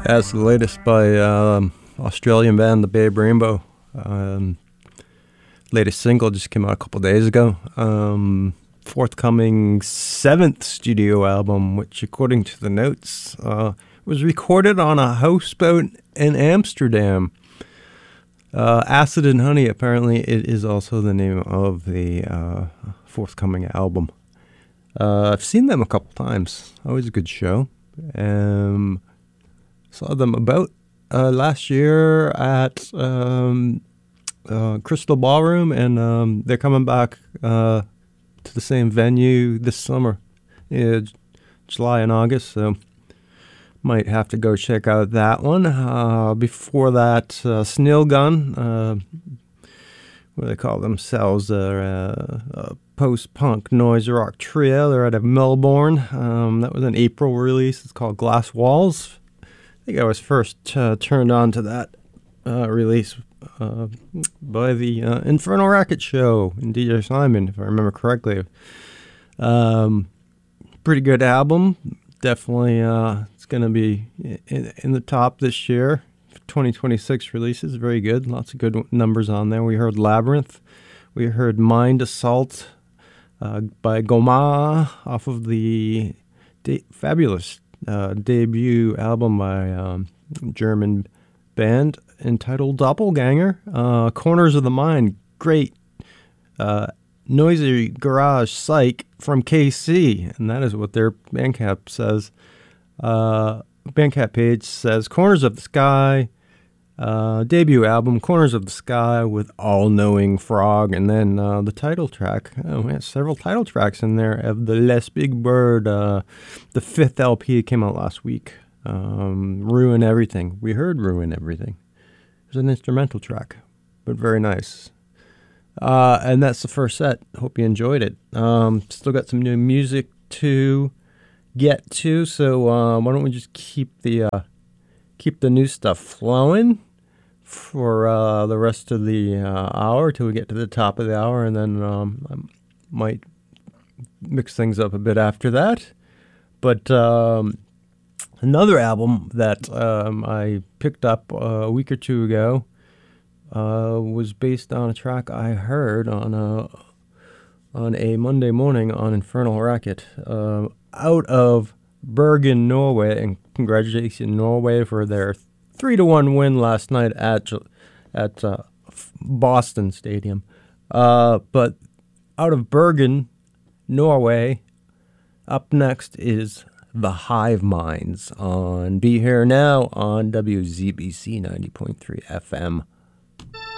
That's the latest by Australian band The Babe Rainbow. Latest single just came out a couple days ago. Forthcoming 7th studio album, which according to the notes was recorded on a houseboat in Amsterdam. Acid and Honey, apparently it is also the name of the forthcoming album. I've seen them a couple times. Always a good show. Saw them about last year at Crystal Ballroom, and they're coming back to the same venue this summer, July and August, so might have to go check out that one. Before that, Snailgun, what do they call themselves? A post-punk noise rock trio. They're out of Melbourne. That was an April release. It's called Glass Walls. I think I was first turned on to that release by the Infernal Racket Show and DJ Simon, if I remember correctly. Pretty good album. Definitely it's going to be in the top this year. 2026 releases, very good. Lots of good numbers on there. We heard Labyrinth. We heard Mind Assault by Goma off of the fabulous debut album by German band entitled Doppelganger. Corners of the Mind, great noisy garage psych from KC, and that is what their Bandcamp says. Bandcamp page says Corners of the Sky, debut album Corners of the Sky with All-Knowing Frog, and then the title track. Oh, we have several title tracks in there of the Les Big Bird, the 5th LP came out last week. Ruin Everything. We heard Ruin Everything. It was an instrumental track, but very nice. And that's the first set. Hope you enjoyed it. Still got some new music to get to, so why don't we just keep the new stuff flowing for the rest of the hour till we get to the top of the hour, and then I might mix things up a bit after that. But another album that I picked up a week or two ago was based on a track I heard on a Monday morning on Infernal Racket out of Bergen, Norway, and congratulations Norway for their 3-1 win last night at Boston Stadium. But out of Bergen, Norway, up next is The Hive Minds on Be Here Now on WZBC 90.3 FM.